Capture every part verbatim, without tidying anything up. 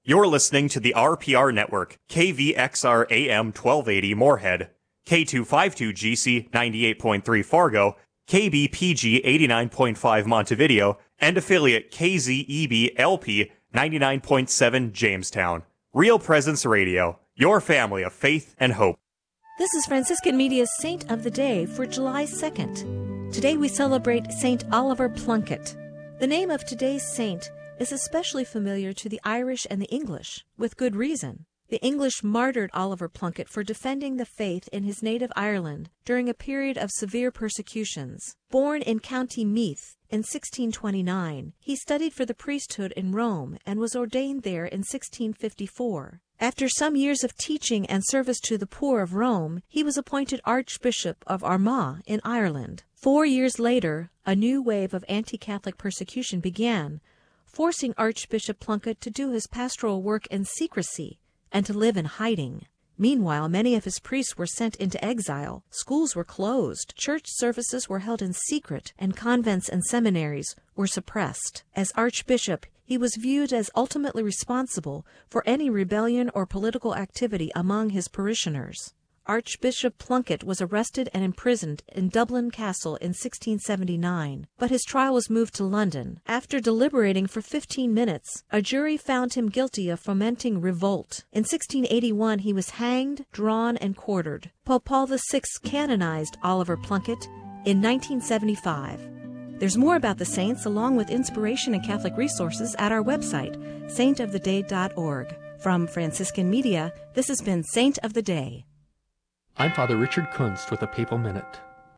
You're listening to the R P R Network, K V X R A M twelve eighty Moorhead, K two fifty-two G C ninety-eight point three Fargo, K B P G eighty-nine point five Montevideo, and affiliate K Z E B L P ninety-nine point seven Jamestown. Real Presence Radio, your family of faith and hope. This is Franciscan Media's Saint of the Day for July second. Today we celebrate Saint Oliver Plunkett. The name of today's saint is especially familiar to the Irish and the English, with good reason. The English martyred Oliver Plunkett for defending the faith in his native Ireland during a period of severe persecutions. Born in County Meath in sixteen twenty-nine, he studied for the priesthood in Rome and was ordained there in sixteen fifty-four. After some years of teaching and service to the poor of Rome, he was appointed Archbishop of Armagh in Ireland. Four years later, a new wave of anti-Catholic persecution began, forcing Archbishop Plunkett to do his pastoral work in secrecy and to live in hiding. Meanwhile, many of his priests were sent into exile, schools were closed, church services were held in secret, and convents and seminaries were suppressed. As archbishop, he was viewed as ultimately responsible for any rebellion or political activity among his parishioners. Archbishop Plunkett was arrested and imprisoned in Dublin Castle in sixteen seventy-nine, but his trial was moved to London. After deliberating for fifteen minutes, a jury found him guilty of fomenting revolt. In sixteen eighty-one, he was hanged, drawn, and quartered. Pope Paul the Sixth canonized Oliver Plunkett in nineteen seventy-five. There's more about the saints, along with inspiration and Catholic resources, at our website, saint of the day dot org. From Franciscan Media, this has been Saint of the Day. I'm Father Richard Kunst with a Papal Minute.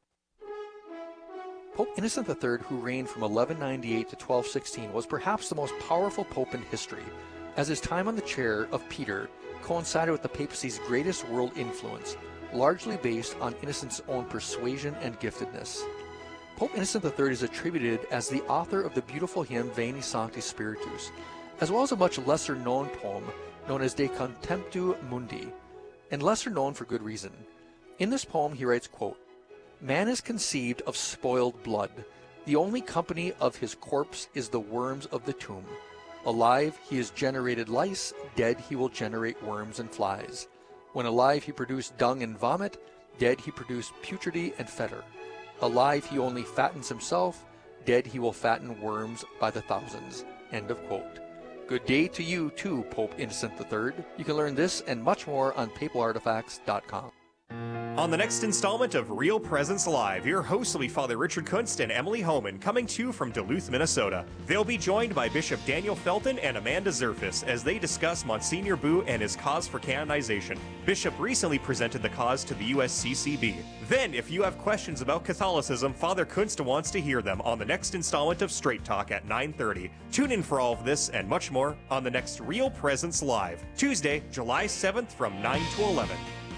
Pope Innocent the Third, who reigned from eleven ninety-eight to twelve sixteen, was perhaps the most powerful pope in history, as his time on the chair of Peter coincided with the papacy's greatest world influence, largely based on Innocent's own persuasion and giftedness. Pope Innocent the Third is attributed as the author of the beautiful hymn Veni Sancti Spiritus, as well as a much lesser-known poem known as De Contemptu Mundi, and lesser known for good reason. In this poem he writes, quote, "Man is conceived of spoiled blood. The only company of his corpse is the worms of the tomb. Alive he has generated lice, dead he will generate worms and flies. When alive he produced dung and vomit, dead he produced putridity and fetor. Alive he only fattens himself, dead he will fatten worms by the thousands." End of quote. Good day to you too, Pope Innocent the Third. You can learn this and much more on papal artifacts dot com. On the next installment of Real Presence Live, your hosts will be Father Richard Kunst and Emily Homan, coming to you from Duluth, Minnesota. They'll be joined by Bishop Daniel Felton and Amanda Zerfis as they discuss Monsignor Boo and his cause for canonization. Bishop recently presented the cause to the U S C C B. Then, if you have questions about Catholicism, Father Kunst wants to hear them on the next installment of Straight Talk at nine thirty. Tune in for all of this and much more on the next Real Presence Live, Tuesday, July seventh from nine to eleven.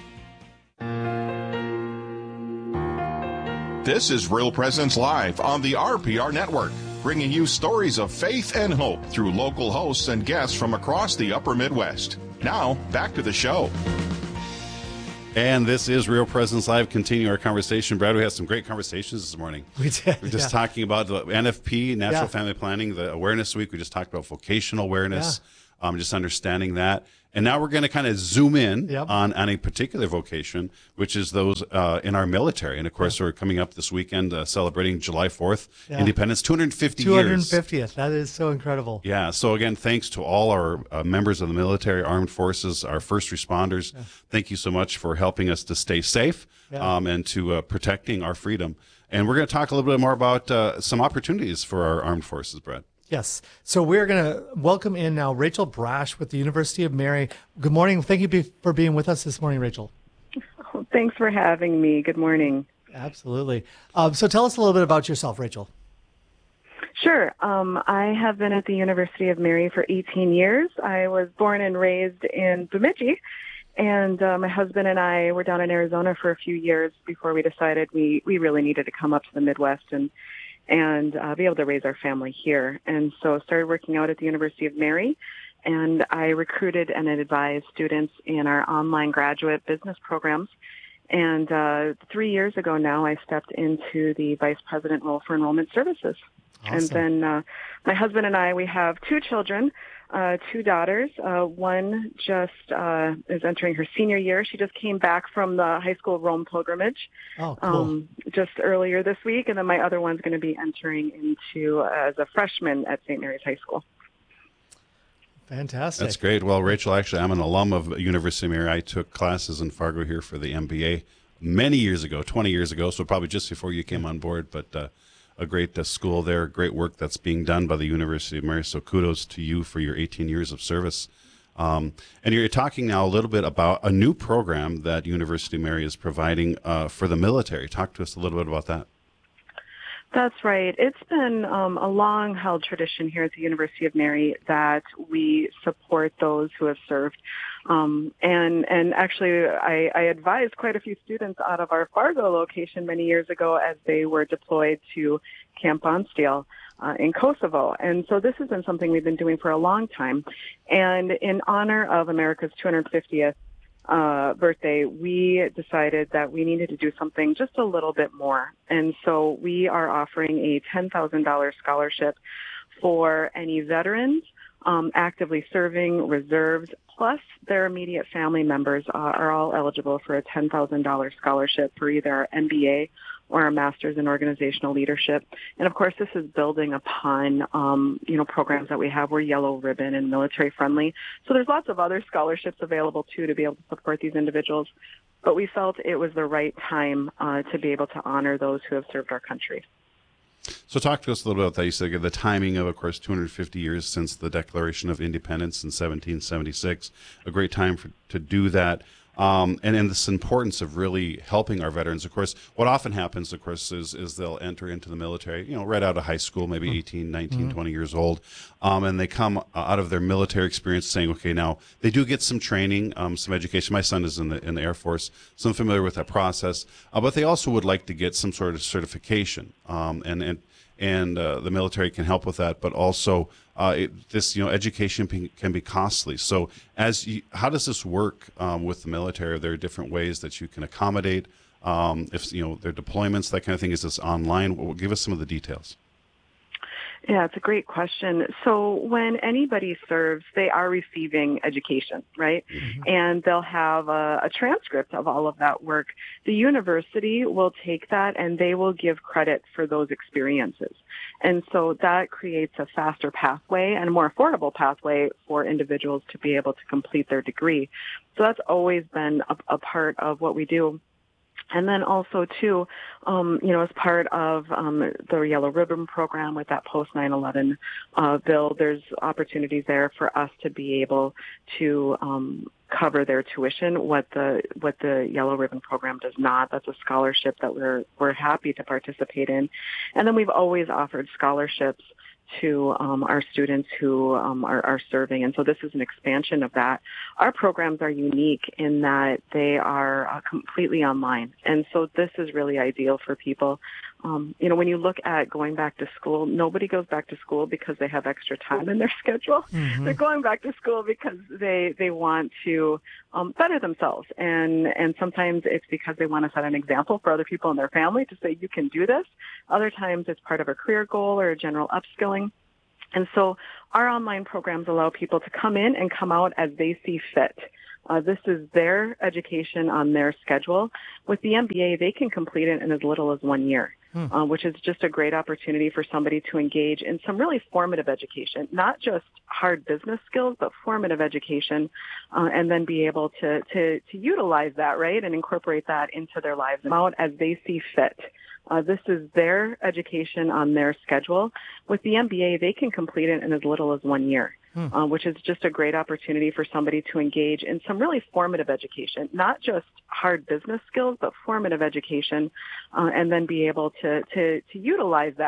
This is Real Presence Live on the R P R Network, bringing you stories of faith and hope through local hosts and guests from across the upper Midwest. Now, back to the show. And this is Real Presence Live. Continue our conversation. Brad, we had some great conversations this morning. We did. We're just yeah. talking about the N F P, Natural Yeah. Family Planning, the Awareness Week. We just talked about vocational awareness, yeah. um, just understanding that. And now we're going to kind of zoom in Yep. on, on a particular vocation, which is those uh, in our military. And, of course, yeah. we're coming up this weekend uh, celebrating July fourth, yeah. Independence, two hundred fifty two hundred years. two hundred fiftieth. That is so incredible. Yeah. So, again, thanks to all our uh, members of the military, armed forces, our first responders. Yeah. Thank you so much for helping us to stay safe yeah. um, and to uh, protecting our freedom. And we're going to talk a little bit more about uh, some opportunities for our armed forces, Brett. Yes. So we're going to welcome in now Rachel Brash with the University of Mary. Good morning. Thank you be- for being with us this morning, Rachel. Oh, thanks for having me. Good morning. Absolutely. Um, so tell us a little bit about yourself, Rachel. Sure. Um, I have been at the University of Mary for eighteen years. I was born and raised in Bemidji, and uh, my husband and I were down in Arizona for a few years before we decided we, we really needed to come up to the Midwest and and uh, be able to raise our family here. And so started working out at the University of Mary, and I recruited and advised students in our online graduate business programs. And uh, three years ago now, I stepped into the vice president role for enrollment services. Awesome. And then uh, my husband and I, we have two children. uh, two daughters. Uh, one just uh, is entering her senior year. She just came back from the high school Rome pilgrimage Oh, cool. um, just earlier this week. And then my other one's going to be entering into uh, as a freshman at Saint Mary's High School. Fantastic. That's great. Well, Rachel, actually, I'm an alum of University of Mary. I took classes in Fargo here for the M B A many years ago, twenty years ago, so probably just before you came on board. But uh, a great uh, school there, great work that's being done by the University of Mary. So kudos to you for your eighteen years of service. Um, and you're talking now a little bit about a new program that University of Mary is providing uh, for the military. Talk to us a little bit about that. That's right. It's been um, a long-held tradition here at the University of Mary that we support those who have served. Um, and and actually, I, I advised quite a few students out of our Fargo location many years ago as they were deployed to Camp Bonsdale uh, in Kosovo. And so this has been something we've been doing for a long time. And in honor of America's two hundred fiftieth Uh, birthday, we decided that we needed to do something just a little bit more. And so we are offering a ten thousand dollars scholarship for any veterans um, actively serving, reserves, plus their immediate family members uh, are all eligible for a ten thousand dollars scholarship for either our M B A or our Master's in Organizational Leadership. And, of course, this is building upon, um, you know, programs that we have. We're Yellow Ribbon and military friendly. So there's lots of other scholarships available, too, to be able to support these individuals. But we felt it was the right time uh, to be able to honor those who have served our country. So talk to us a little bit about that. You said the timing of, of course, two hundred fifty years since the Declaration of Independence in seventeen seventy-six, a great time for, to do that. Um, and, and this importance of really helping our veterans. Of course, what often happens, of course, is, is they'll enter into the military, you know, right out of high school, maybe eighteen, nineteen, mm-hmm. twenty years old. Um, and they come out of their military experience saying, okay, now they do get some training, um, some education. My son is in the, in the Air Force, so I'm familiar with that process. Uh, but they also would like to get some sort of certification. Um, and, and, and uh, the military can help with that, but also uh, it, this, you know, education can, can be costly. So, as you, how does this work um, with the military? Are there different ways that you can accommodate? Um, if you know their deployments, that kind of thing. Is this online? Well, give us some of the details. Yeah, it's a great question. So when anybody serves, they are receiving education, right? Mm-hmm. And they'll have a, a transcript of all of that work. The university will take that and they will give credit for those experiences. And so that creates a faster pathway and a more affordable pathway for individuals to be able to complete their degree. So that's always been a, a part of what we do. And then also, too, um, you know, as part of um, the Yellow Ribbon program with that post nine eleven uh, bill, there's opportunities there for us to be able to um, cover their tuition. What the what the Yellow Ribbon program does not. That's a scholarship that we're we're happy to participate in. And then we've always offered scholarships to um, our students who um, are, are serving. And so this is an expansion of that. Our programs are unique in that they are uh, completely online. And so this is really ideal for people. Um, you know, when you look at going back to school, nobody goes back to school because they have extra time in their schedule. Mm-hmm. They're going back to school because they, they want to um, better themselves. And, and sometimes it's because they want to set an example for other people in their family to say, you can do this. Other times it's part of a career goal or a general upskilling. And so our online programs allow people to come in and come out as they see fit. Uh, this is their education on their schedule. With the M B A, they can complete it in as little as one year, hmm. uh, which is just a great opportunity for somebody to engage in some really formative education, not just hard business skills, but formative education, uh, and then be able to, to, to utilize that, right, and incorporate that into their lives out as they see fit. Uh, this is their education on their schedule. With the M B A, they can complete it in as little as one year, hmm. uh, which is just a great opportunity for somebody to engage in some really formative education, not just hard business skills, but formative education, uh, and then be able to, to, to utilize that.